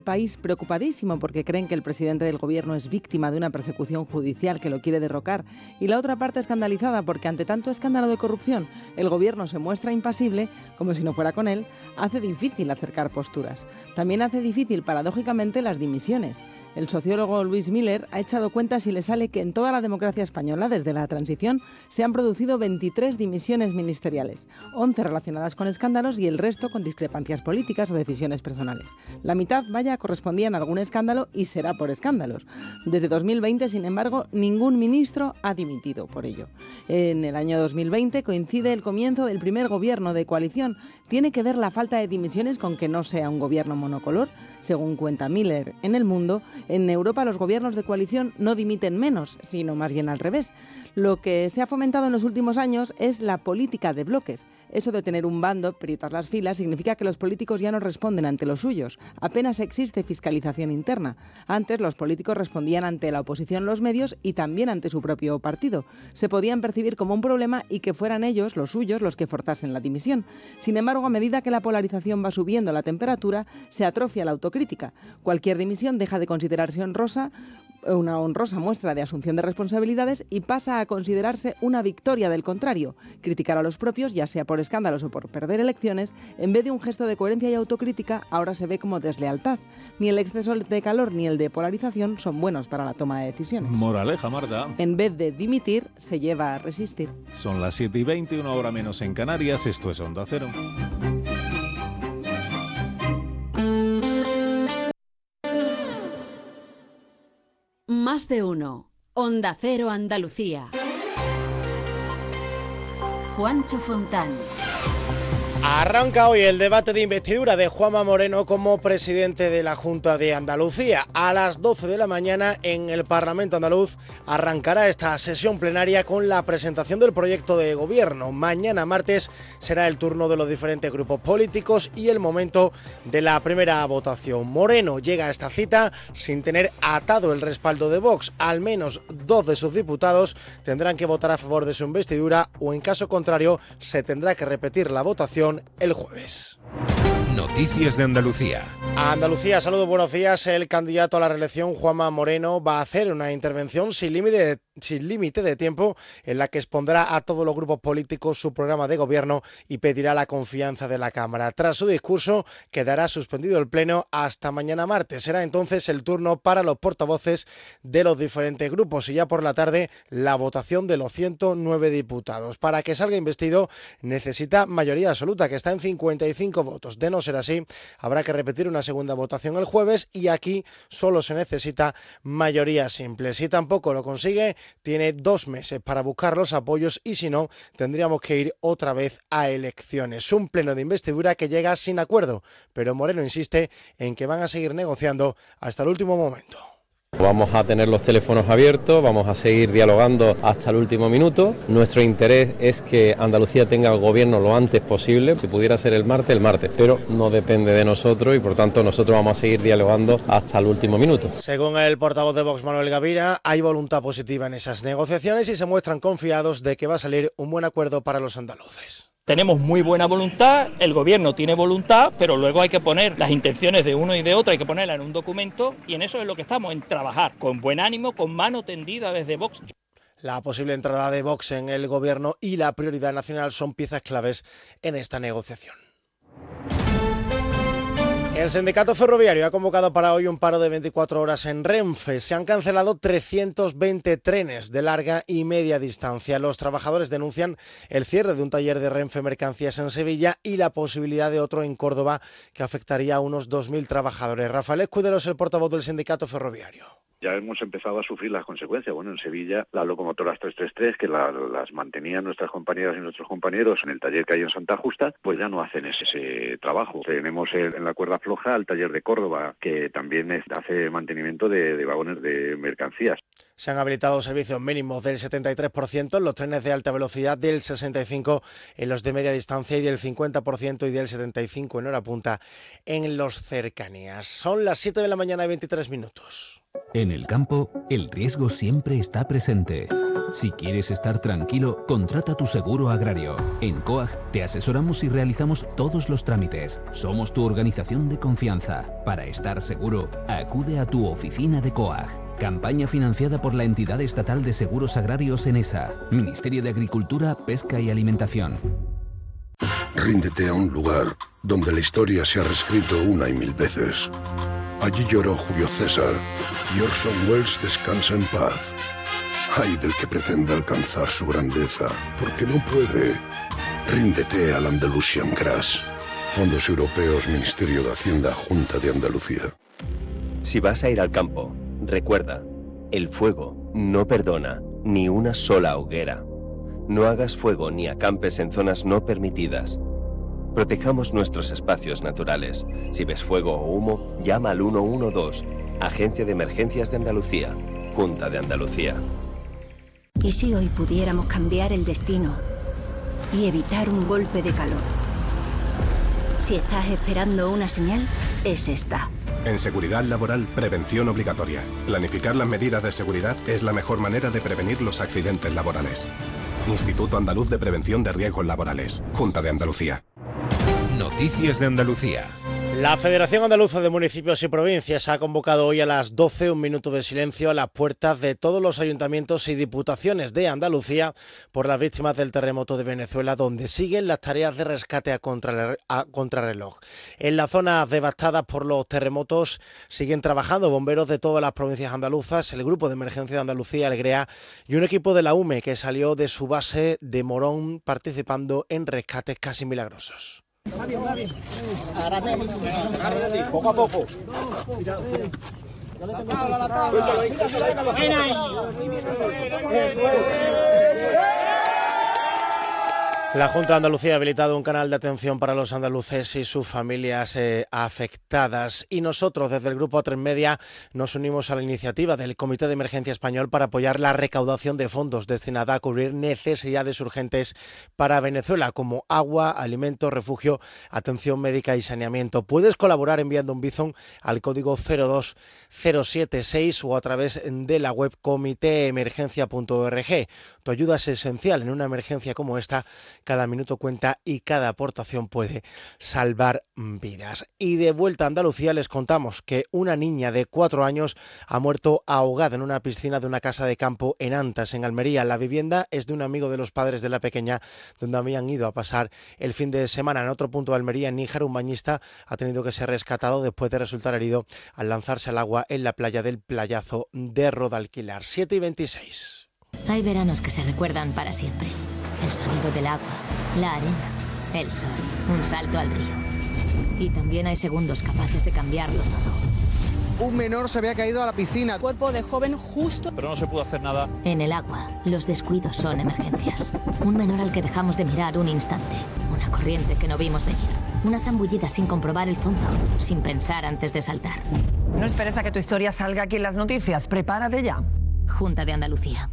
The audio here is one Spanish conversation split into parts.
País preocupadísimo porque creen que el presidente del gobierno es víctima de una persecución judicial que lo quiere derrocar, y la otra parte escandalizada porque ante tanto escándalo de corrupción el gobierno se muestra impasible, como si no fuera con él, hace difícil acercar posturas. También hace difícil, paradójicamente, las dimisiones. El sociólogo Luis Miller ha echado cuentas y le sale que en toda la democracia española, desde la transición, se han producido 23 dimisiones ministeriales, 11 relacionadas con escándalos y el resto con discrepancias políticas o decisiones personales. La mitad, vaya, correspondían a algún escándalo y será por escándalos. Desde 2020, sin embargo, ningún ministro ha dimitido por ello. En el año 2020 coincide el comienzo del primer gobierno de coalición. ¿Tiene que ver la falta de dimisiones con que no sea un gobierno monocolor? Según cuenta Miller en El Mundo, en Europa los gobiernos de coalición no dimiten menos, sino más bien al revés. Lo que se ha fomentado en los últimos años es la política de bloques. Eso de tener un bando, aprietar las filas, significa que los políticos ya no responden ante los suyos. Apenas existe fiscalización interna. Antes los políticos respondían ante la oposición, los medios y también ante su propio partido. Se podían percibir como un problema y que fueran ellos, los suyos, los que forzasen la dimisión. Sin embargo, a medida que la polarización va subiendo la temperatura, se atrofia la autocrítica. Cualquier dimisión deja de considerarse una honrosa muestra de asunción de responsabilidades y pasa a considerarse una victoria del contrario. Criticar a los propios, ya sea por escándalos o por perder elecciones, en vez de un gesto de coherencia y autocrítica, ahora se ve como deslealtad. Ni el exceso de calor ni el de polarización son buenos para la toma de decisiones. Moraleja, Marta. En vez de dimitir, se lleva a resistir. Son las 7:20, una hora menos en Canarias. Esto es Onda Cero. Más de uno. Onda Cero Andalucía. Juancho Fontán. Arranca hoy el debate de investidura de Juanma Moreno como presidente de la Junta de Andalucía. A las 12 de la mañana en el Parlamento andaluz arrancará esta sesión plenaria con la presentación del proyecto de gobierno. Mañana martes será el turno de los diferentes grupos políticos y el momento de la primera votación. Moreno llega a esta cita sin tener atado el respaldo de Vox. Al menos 2 de sus diputados tendrán que votar a favor de su investidura o en caso contrario se tendrá que repetir la votación el jueves. Noticias de Andalucía. A Andalucía, saludos, buenos días. El candidato a la reelección, Juanma Moreno, va a hacer una intervención sin límite de tiempo en la que expondrá a todos los grupos políticos su programa de gobierno y pedirá la confianza de la Cámara. Tras su discurso, quedará suspendido el pleno hasta mañana martes. Será entonces el turno para los portavoces de los diferentes grupos y ya por la tarde la votación de los 109 diputados. Para que salga investido necesita mayoría absoluta, que está en 55 votos. De no ser así, habrá que repetir una segunda votación el jueves y aquí solo se necesita mayoría simple. Si tampoco lo consigue, tiene 2 meses para buscar los apoyos y si no, tendríamos que ir otra vez a elecciones. Un pleno de investidura que llega sin acuerdo, pero Moreno insiste en que van a seguir negociando hasta el último momento. Vamos a tener los teléfonos abiertos, vamos a seguir dialogando hasta el último minuto. Nuestro interés es que Andalucía tenga el gobierno lo antes posible. Si pudiera ser el martes, pero no depende de nosotros y por tanto nosotros vamos a seguir dialogando hasta el último minuto. Según el portavoz de Vox, Manuel Gavira, hay voluntad positiva en esas negociaciones y se muestran confiados de que va a salir un buen acuerdo para los andaluces. Tenemos muy buena voluntad, el gobierno tiene voluntad, pero luego hay que poner las intenciones de uno y de otro, hay que ponerlas en un documento y en eso es lo que estamos, en trabajar con buen ánimo, con mano tendida desde Vox. La posible entrada de Vox en el gobierno y la prioridad nacional son piezas claves en esta negociación. El sindicato ferroviario ha convocado para hoy un paro de 24 horas en Renfe. Se han cancelado 320 trenes de larga y media distancia. Los trabajadores denuncian el cierre de un taller de Renfe Mercancías en Sevilla y la posibilidad de otro en Córdoba que afectaría a unos 2.000 trabajadores. Rafael Escudero es el portavoz del sindicato ferroviario. Ya hemos empezado a sufrir las consecuencias. Bueno, en Sevilla las locomotoras 333, que las mantenían nuestras compañeras y nuestros compañeros en el taller que hay en Santa Justa, pues ya no hacen ese trabajo. Tenemos en la cuerda floja el taller de Córdoba, que también hace mantenimiento de vagones de mercancías. Se han habilitado servicios mínimos del 73% en los trenes de alta velocidad, del 65% en los de media distancia y del 50% y del 75% en hora punta en los cercanías. Son las 7 de la mañana y 23 minutos. En el campo, el riesgo siempre está presente. Si quieres estar tranquilo, contrata tu seguro agrario. En COAG te asesoramos y realizamos todos los trámites. Somos tu organización de confianza. Para estar seguro, acude a tu oficina de COAG. Campaña financiada por la entidad estatal de seguros agrarios ENESA, Ministerio de Agricultura, Pesca y Alimentación. Ríndete a un lugar donde la historia se ha reescrito una y mil veces. Allí lloró Julio César y Orson Welles descansa en paz. Ay del que pretenda alcanzar su grandeza, porque no puede. Ríndete al Andalusian Crash. Fondos Europeos, Ministerio de Hacienda, Junta de Andalucía. Si vas a ir al campo, recuerda, el fuego no perdona ni una sola hoguera. No hagas fuego ni acampes en zonas no permitidas. Protejamos nuestros espacios naturales. Si ves fuego o humo, llama al 112, Agencia de Emergencias de Andalucía, Junta de Andalucía. ¿Y si hoy pudiéramos cambiar el destino y evitar un golpe de calor? Si estás esperando una señal, es esta. En seguridad laboral, prevención obligatoria. Planificar las medidas de seguridad es la mejor manera de prevenir los accidentes laborales. Instituto Andaluz de Prevención de Riesgos Laborales. Junta de Andalucía. Noticias de Andalucía. La Federación Andaluza de Municipios y Provincias ha convocado hoy a las 12 un minuto de silencio a las puertas de todos los ayuntamientos y diputaciones de Andalucía por las víctimas del terremoto de Venezuela, donde siguen las tareas de rescate a contrarreloj. En las zonas devastadas por los terremotos siguen trabajando bomberos de todas las provincias andaluzas, el Grupo de Emergencia de Andalucía, el GREA, y un equipo de la UME que salió de su base de Morón participando en rescates casi milagrosos. Va bien. Poco a poco. La Junta de Andalucía ha habilitado un canal de atención para los andaluces y sus familias afectadas. Y nosotros, desde el Grupo A3 Media, nos unimos a la iniciativa del Comité de Emergencia Español para apoyar la recaudación de fondos destinada a cubrir necesidades urgentes para Venezuela, como agua, alimentos, refugio, atención médica y saneamiento. Puedes colaborar enviando un bizón al código 02076 o a través de la web comitéemergencia.org. Tu ayuda es esencial en una emergencia como esta. Cada minuto cuenta y cada aportación puede salvar vidas. Y de vuelta a Andalucía les contamos que una niña de 4 años ha muerto ahogada en una piscina de una casa de campo en Antas, en Almería. La vivienda es de un amigo de los padres de la pequeña, donde habían ido a pasar el fin de semana. En otro punto de Almería, en Níjar, un bañista ha tenido que ser rescatado después de resultar herido al lanzarse al agua en la playa del Playazo de Rodalquilar. 7:26. Hay veranos que se recuerdan para siempre. El sonido del agua, la arena, el sol, un salto al río. Y también hay segundos capaces de cambiarlo todo. Un menor se había caído a la piscina. Cuerpo de joven justo. Pero no se pudo hacer nada. En el agua, los descuidos son emergencias. Un menor al que dejamos de mirar un instante. Una corriente que no vimos venir. Una zambullida sin comprobar el fondo, sin pensar antes de saltar. No esperes a que tu historia salga aquí en las noticias. Prepárate ya. Junta de Andalucía.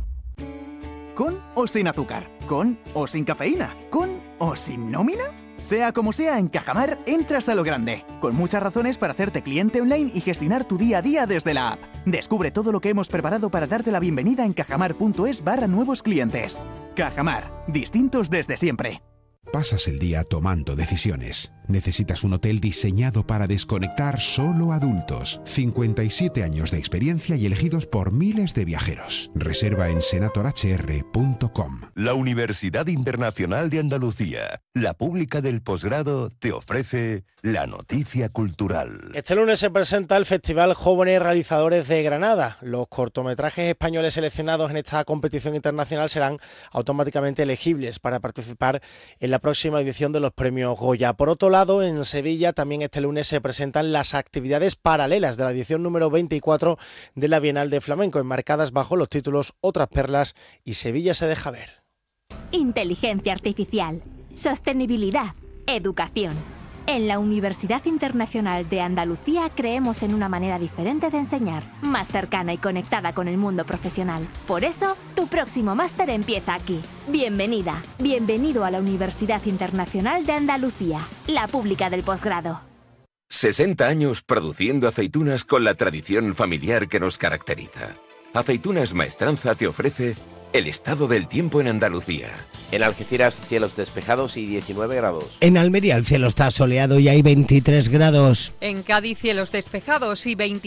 ¿Con o sin azúcar? ¿Con o sin cafeína? ¿Con o sin nómina? Sea como sea, en Cajamar entras a lo grande, con muchas razones para hacerte cliente online y gestionar tu día a día desde la app. Descubre todo lo que hemos preparado para darte la bienvenida en cajamar.es/nuevos clientes. Cajamar, distintos desde siempre. Pasas el día tomando decisiones. Necesitas un hotel diseñado para desconectar solo adultos. 57 años de experiencia y elegidos por miles de viajeros. Reserva en senatorhr.com. La Universidad Internacional de Andalucía, la pública del posgrado, te ofrece la noticia cultural. Este lunes se presenta el Festival Jóvenes Realizadores de Granada. Los cortometrajes españoles seleccionados en esta competición internacional serán automáticamente elegibles para participar en la próxima edición de los premios Goya. Por otro lado, en Sevilla también este lunes se presentan las actividades paralelas de la edición número 24 de la Bienal de Flamenco, enmarcadas bajo los títulos Otras Perlas y Sevilla se deja ver. Inteligencia artificial, sostenibilidad, educación. En la Universidad Internacional de Andalucía creemos en una manera diferente de enseñar, más cercana y conectada con el mundo profesional. Por eso, tu próximo máster empieza aquí. Bienvenida, bienvenido a la Universidad Internacional de Andalucía, la pública del posgrado. 60 años produciendo aceitunas con la tradición familiar que nos caracteriza. Aceitunas Maestranza te ofrece El estado del tiempo en Andalucía. En Algeciras, cielos despejados y 19 grados. En Almería el cielo está soleado y hay 23 grados. En Cádiz, cielos despejados y 20.